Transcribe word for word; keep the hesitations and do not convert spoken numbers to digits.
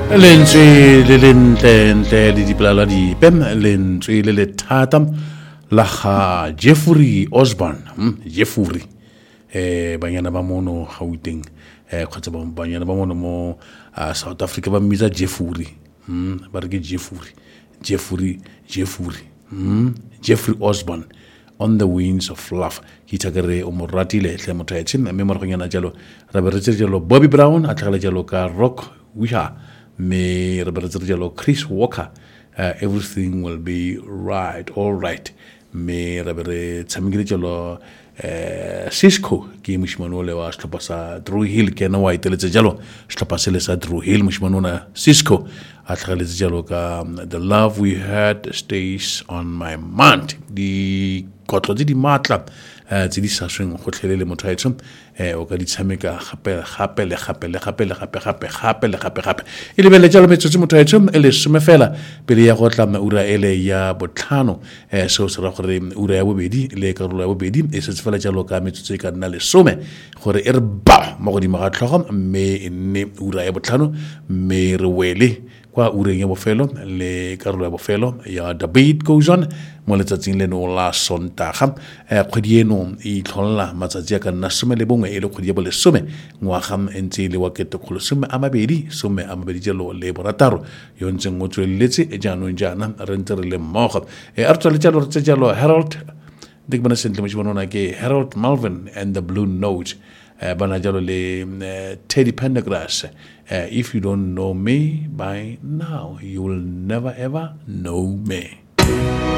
Lentswe le lentle le dipolala di pem lentswe le le thata la ga Jeffrey Osborne hm Jeffrey eh banyana ba mono Gauteng eh khotsa ba banyana ba mono mo South Africa ba mmitsa Jeffrey hm ba re ke Jeffrey Jeffrey Jeffrey hm Jeffrey Osborne on the wings of love ki tsakere o mo ratile tle motho a tsena me mo re gonyana jalo ra be re tse jalo Bobby Brown a tlhagela jalo ka Rock Wiha me re be re tse jalo Chris Walker uh, everything will be right all right me re be re tsamikile jalo eh Cisco ke moshimano le wa setlhopha sa Drew Hill ke na wa iteletse jalo setlhopha se le sa Drew Hill moshimano na Cisco a tlhageletse jalo ka the love we had stays on my mind di kotlo di matla tse di sa sweng go tlhelele motho a etso eh o ka di tshameka gape gape le gape le gape le gape gape gape le gape gape e le bele jalo metsotso motho a etso e le some fela pele ya go tla ura ele ya botlhano eh so se ra gore ura ya bobedi le ka rolo ya bobedi e se fela jalo ka metsotso e ka nna le some gore e re ba mo go di maga tlhogo mme ne ura ya botlhano mme re wele kwa ureng ya bofelo le karolo ya bofelo ya debate goes on mo letsatsing le no la sontaga eh kgwedi eno e tlholla matsatsi a ka nna some le bongwe e le kgwedi ya bo lesome ngwaga ntse le wa ketekgolo some a mabedi some a mabedi jalo le borataro yo ntse go tsweletse e jaanong jaana re ntse re le mmogo e a tswele jalo re tse jalo Harold dik bana sentle mo bona ke Harold Malvin and the Blue Note uh, bana jalo le uh, Teddy Pendergrass uh, if you don't know me by now you will never ever know me.